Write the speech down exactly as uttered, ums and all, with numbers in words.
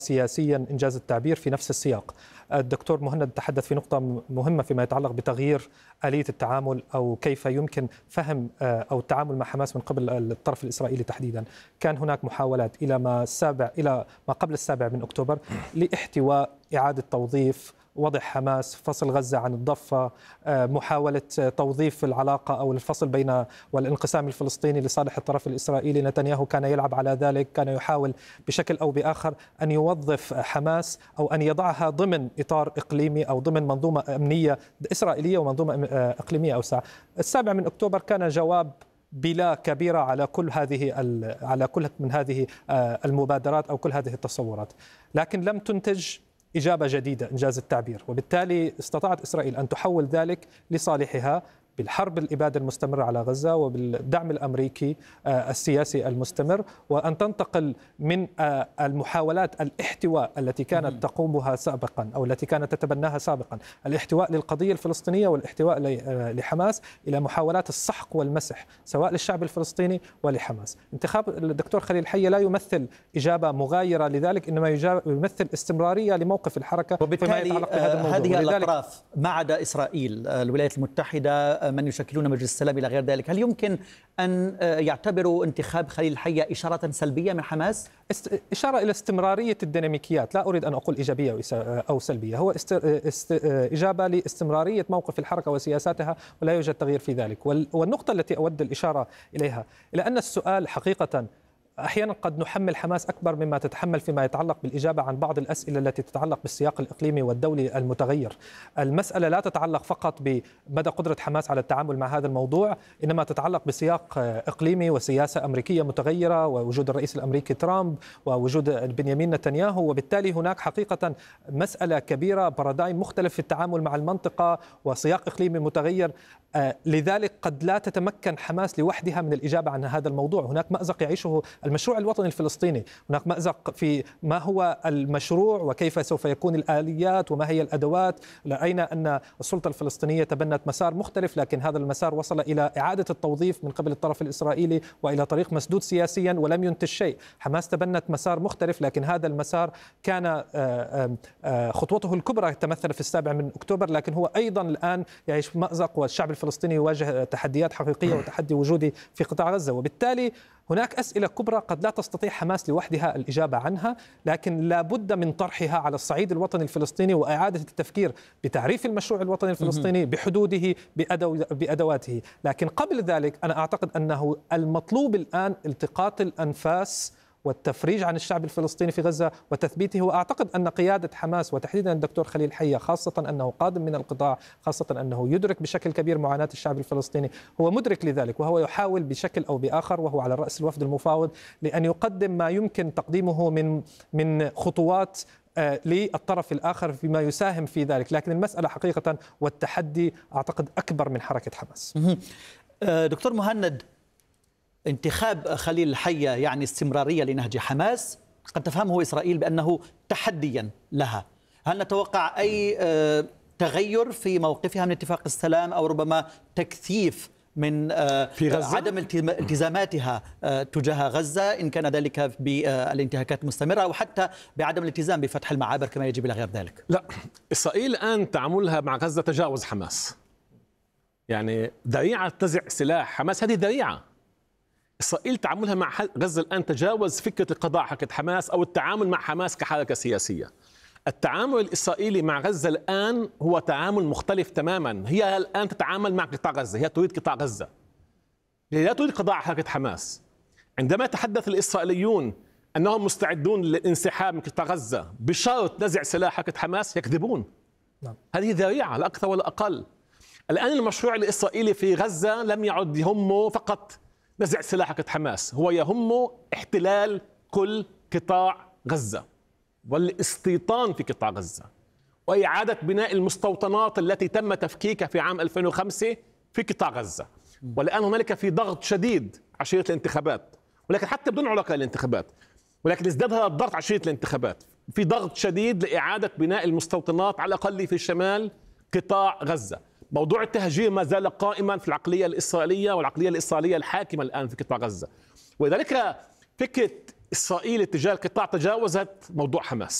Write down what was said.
سياسيا إنجاز التعبير في نفس السياق. الدكتور مهند تحدث في نقطة مهمة فيما يتعلق بتغيير آلية التعامل أو كيف يمكن فهم أو التعامل مع حماس من قبل الطرف الإسرائيلي تحديدا. كان هناك محاولات إلى ما السابع إلى ما قبل السابع من أكتوبر لاحتواء، إعادة توظيف، وضع حماس، فصل غزة عن الضفة، محاولة توظيف العلاقة أو الفصل بين والانقسام الفلسطيني لصالح الطرف الإسرائيلي. نتنياهو كان يلعب على ذلك، كان يحاول بشكل أو بآخر أن يوظف حماس أو أن يضعها ضمن إطار إقليمي أو ضمن منظومة أمنية إسرائيلية ومنظومة إقليمية أوسع. السابع من أكتوبر كان جواب بلا كبيرة على كل هذه على كل من هذه المبادرات أو كل هذه التصورات، لكن لم تنتج إجابة جديدة إنجاز التعبير، وبالتالي استطاعت إسرائيل أن تحول ذلك لصالحها بالحرب الإبادة المستمرة على غزة وبالدعم الأمريكي السياسي المستمر، وأن تنتقل من المحاولات الاحتواء التي كانت تقوم بها سابقا أو التي كانت تتبناها سابقا، الاحتواء للقضية الفلسطينية والاحتواء لحماس، إلى محاولات السحق والمسح سواء للشعب الفلسطيني ولحماس. انتخاب الدكتور خليل حية لا يمثل إجابة مغايرة لذلك، إنما يمثل استمرارية لموقف الحركة. وبالتالي هذه الأطراف ما عدا إسرائيل، الولايات المتحدة، من يشكلون مجلس السلام إلى غير ذلك، هل يمكن أن يعتبروا انتخاب خليل حية إشارة سلبية من حماس؟ إشارة إلى استمرارية الديناميكيات، لا أريد أن أقول إيجابية أو سلبية، هو است... است... إجابة لاستمرارية موقف الحركة وسياساتها، ولا يوجد تغيير في ذلك. والنقطة التي أود الإشارة إليها إلى أن السؤال حقيقة أحيانا قد نحمل حماس أكبر مما تتحمل فيما يتعلق بالإجابة عن بعض الأسئلة التي تتعلق بالسياق الإقليمي والدولي المتغير. المسألة لا تتعلق فقط بمدى قدرة حماس على التعامل مع هذا الموضوع، إنما تتعلق بسياق إقليمي وسياسة أمريكية متغيرة ووجود الرئيس الأمريكي ترامب ووجود بنيامين نتنياهو، وبالتالي هناك حقيقة مسألة كبيرة، بارادايم مختلف في التعامل مع المنطقة وسياق إقليمي متغير. لذلك قد لا تتمكن حماس لوحدها من الإجابة عن هذا الموضوع. هناك مأزق يعيشه المشروع الوطني الفلسطيني، هناك مأزق في ما هو المشروع وكيف سوف يكون الآليات وما هي الأدوات. رأينا أن السلطة الفلسطينية تبنت مسار مختلف، لكن هذا المسار وصل إلى إعادة التوظيف من قبل الطرف الإسرائيلي وإلى طريق مسدود سياسيا ولم ينتج شيء. حماس تبنت مسار مختلف، لكن هذا المسار كان خطوته الكبرى تمثل في السابع من أكتوبر، لكن هو أيضا الآن يعيش مأزق، والشعب الفلسطيني يواجه تحديات حقيقية وتحدي وجودي في قطاع غزة. وبالتالي هناك أسئلة كبرى قد لا تستطيع حماس لوحدها الإجابة عنها، لكن لا بد من طرحها على الصعيد الوطني الفلسطيني وإعادة التفكير بتعريف المشروع الوطني الفلسطيني بحدوده بأدواته. لكن قبل ذلك أنا أعتقد أنه المطلوب الآن التقاط الأنفاس والتفريج عن الشعب الفلسطيني في غزة وتثبيته. وأعتقد أن قيادة حماس وتحديدا الدكتور خليل حية، خاصة أنه قادم من القطاع، خاصة أنه يدرك بشكل كبير معاناة الشعب الفلسطيني، هو مدرك لذلك، وهو يحاول بشكل أو بآخر، وهو على رأس الوفد المفاوض، لأن يقدم ما يمكن تقديمه من من خطوات للطرف الآخر فيما يساهم في ذلك. لكن المسألة حقيقة والتحدي أعتقد أكبر من حركة حماس. دكتور مهند، انتخاب خليل حية يعني استمرارية لنهج حماس، قد تفهمه إسرائيل بأنه تحديا لها. هل نتوقع أي تغير في موقفها من اتفاق السلام، أو ربما تكثيف من في عدم التزاماتها تجاه غزة، إن كان ذلك بالانتهاكات المستمرة أو حتى بعدم الالتزام بفتح المعابر كما يجب إلى غير ذلك؟ لا، إسرائيل الآن تعاملها مع غزة تجاوز حماس، يعني ذريعة نزع سلاح حماس هذه ذريعة. إسرائيل تعاملها مع غزة الآن تجاوز فكرة القضاء حركة حماس أو التعامل مع حماس كحركة سياسية. التعامل الإسرائيلي مع غزة الآن هو تعامل مختلف تماما. هي الآن تتعامل مع قطاع غزة، هي تريد قطاع غزة، هي لا تريد قضاء حركة حماس. عندما يتحدث الإسرائيليون أنهم مستعدون للانسحاب من قطاع غزة بشرط نزع سلاح حركة حماس يكذبون. نعم. هذه ذريعة لا أكثر ولا أقل. الآن المشروع الإسرائيلي في غزة لم يعد يهمه فقط نزع سلاح حركة حماس، هو يهمه احتلال كل قطاع غزة والاستيطان في قطاع غزة وإعادة بناء المستوطنات التي تم تفكيكها في عام ألفين وخمسة في قطاع غزة. والآن هنالك في ضغط شديد عشية الانتخابات، ولكن حتى بدون علاقة الانتخابات، ولكن ازداد هذا الضغط عشية الانتخابات، في ضغط شديد لإعادة بناء المستوطنات على الأقل في شمال قطاع غزة. موضوع التهجير ما زال قائما في العقلية الإسرائيلية والعقلية الإسرائيلية الحاكمة الآن في قطاع غزة. ولذلك فكرة إسرائيل اتجاه القطاع تجاوزت موضوع حماس.